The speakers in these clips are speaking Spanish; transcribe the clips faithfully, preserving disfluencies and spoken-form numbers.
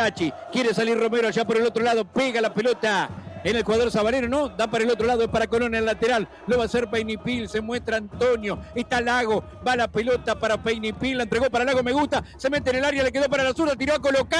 Tachi. Quiere salir Romero allá por el otro lado. Pega la pelota en el jugador Sabalero, no, da para el otro lado, es para Colón en el lateral, lo va a hacer Peñipil, se muestra Antonio, está Lago, va la pelota para Peñipil, la entregó para Lago, me gusta, se mete en el área, le quedó para la zurda, tiró a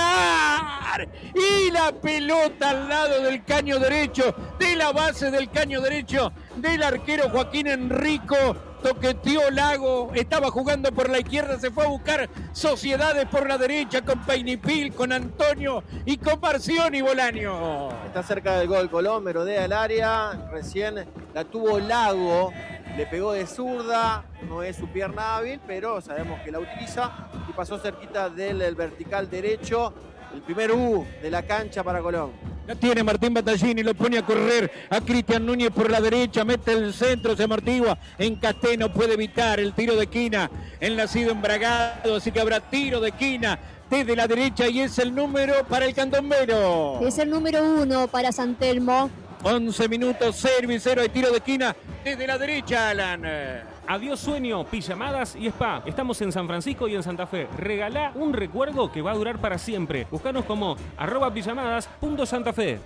colocar, y la pelota al lado del caño derecho, de la base del caño derecho, del arquero Joaquín Enrico, toqueteó Lago, estaba jugando por la izquierda, se fue a buscar sociedades por la derecha con Peñipil, con Antonio y con Marcioni Bolaño. Está cerca del gol Colón, merodea el área, recién la tuvo Lago, le pegó de zurda, no es su pierna hábil, pero sabemos que la utiliza y pasó cerquita del, del vertical derecho, el primer U de la cancha para Colón. La tiene Martín Battaglini, lo pone a correr a Cristian Núñez por la derecha, mete el centro, se amortigua, en Casteno puede evitar el tiro de quina, el nacido en Bragado, así que habrá tiro de quina desde la derecha y es el número para el candombero. Es el número uno para San Telmo. once minutos, cero y cero, hay tiro de quina desde la derecha, Alan. Adiós sueño, pijamadas y spa. Estamos en San Francisco y en Santa Fe. Regalá un recuerdo que va a durar para siempre. Buscanos como arroba pijamadas punto Santa Fe.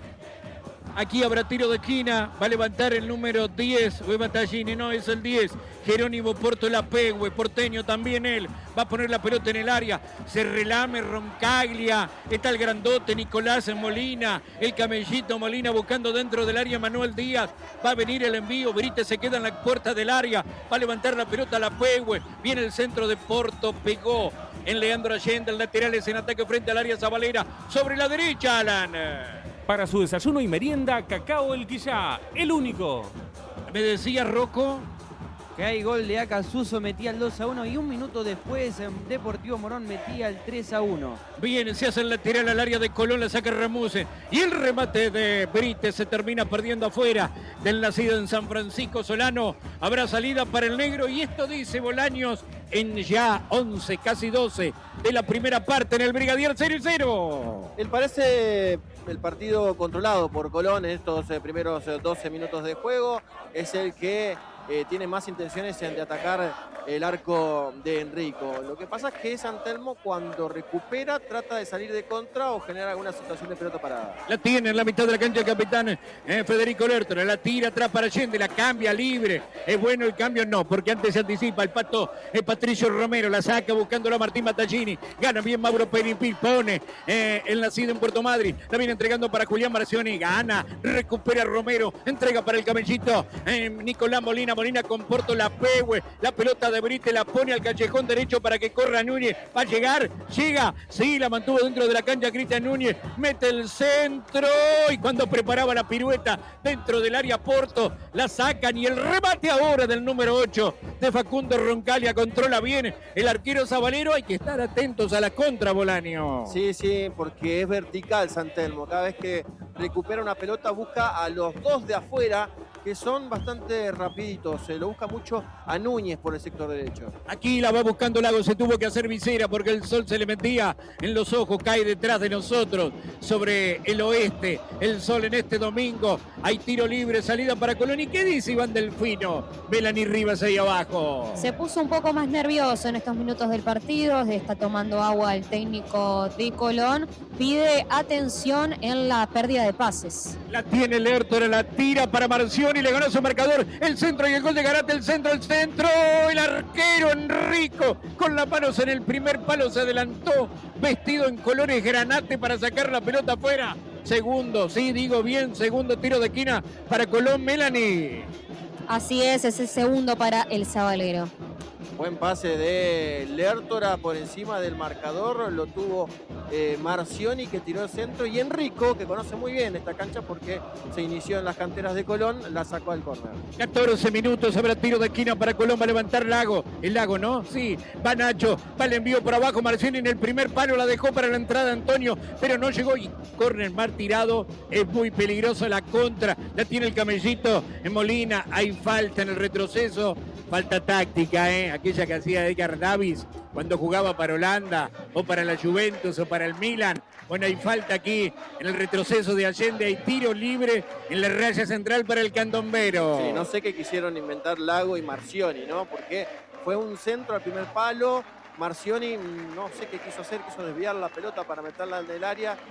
Aquí habrá tiro de esquina, va a levantar el número diez, fue Battaglini, no es el diez, Jerónimo Porto Lapegüe, porteño también él, va a poner la pelota en el área, se relame Roncaglia, está el grandote Nicolás Molina, el camellito Molina buscando dentro del área Manuel Díaz, va a venir el envío, Benítez se queda en la puerta del área, va a levantar la pelota Lapegüe, viene el centro de Porto, pegó en Leandro Allende, el lateral es en ataque frente al área Zabalera, sobre la derecha, Alan. Para su desayuno y merienda, Cacao El Quillá, el único. Me decía Rocco que hay gol de Acasuso, metía el dos a uno y un minuto después Deportivo Morón metía el tres a uno. Bien, se hace el lateral al área de Colón, la saca Ramuse y el remate de Brites se termina perdiendo afuera del nacido en San Francisco Solano. Habrá salida para el negro y esto dice Bolaños en ya once, casi doce de la primera parte en el Brigadier cero y cero. Él parece el partido controlado por Colón en estos eh, primeros eh, doce minutos de juego. Es el que eh, tiene más intenciones en de atacar el arco de Enrico. Lo que pasa es que San Telmo cuando recupera trata de salir de contra o generar alguna situación de pelota parada. La tiene en la mitad de la cancha el capitán eh, Federico Lertora, la tira atrás para Allende, la cambia libre. ¿Es bueno el cambio? No, porque antes se anticipa el pato eh, Patricio Romero, la saca buscándolo a Martín Battaglini, gana bien Mauro Peñipil, pone eh, el nacido en Puerto Madryn, la viene entregando para Julián Marcioni, gana, recupera Romero, entrega para el camellito eh, Nicolás Molina, Molina con Porto Lapegüe, la pelota de Brite la pone al callejón derecho para que corra Núñez, va a llegar, llega, sí, la mantuvo dentro de la cancha Cristian Núñez, mete el centro y cuando preparaba la pirueta dentro del área Porto, la sacan y el remate ahora del número ocho de Facundo Roncaglia, controla bien el arquero Zabalero, hay que estar atentos a la contra, Bolaño. Sí, sí, porque es vertical San Telmo, cada vez que recupera una pelota busca a los dos de afuera que son bastante rapiditos, se lo busca mucho a Núñez por el sector derecho. Aquí la va buscando Lago, se tuvo que hacer visera porque el sol se le metía en los ojos, cae detrás de nosotros sobre el oeste, el sol en este domingo, hay tiro libre, salida para Colón. ¿Y qué dice Iván Delfino? Melanie Rivas ahí abajo. Se puso un poco más nervioso en estos minutos del partido, está tomando agua el técnico de Colón, pide atención en la pérdida de pases. La tiene Lertora, la tira para Marcioni, le ganó su marcador, el centro y el gol de Garate, el centro, el centro, el arquero Enrico con las manos en el primer palo se adelantó, vestido en colores granate para sacar la pelota afuera. Segundo, sí, digo bien, segundo tiro de esquina para Colón, Melanie. Así es, es el segundo para el Zabalero. Buen pase de Lertora por encima del marcador, lo tuvo eh, Marcioni que tiró el centro y Enrico, que conoce muy bien esta cancha porque se inició en las canteras de Colón, la sacó al córner. catorce minutos, habrá tiro de esquina para Colón, va a levantar Lago, el Lago, ¿no? Sí, va Nacho, va el envío por abajo, Marcioni en el primer palo la dejó para la entrada Antonio, pero no llegó y córner mal tirado, es muy peligroso la contra, la tiene el camellito en Molina, hay falta en el retroceso, falta táctica, ¿eh? Aquella que hacía Edgar Davis cuando jugaba para Holanda o para la Juventus o para el Milan. Bueno, hay falta aquí en el retroceso de Allende, hay tiro libre en la raya central para el candombero. Sí, no sé qué quisieron inventar Lago y Marcioni, ¿no? Porque fue un centro al primer palo, Marcioni no sé qué quiso hacer, quiso desviar la pelota para meterla al del área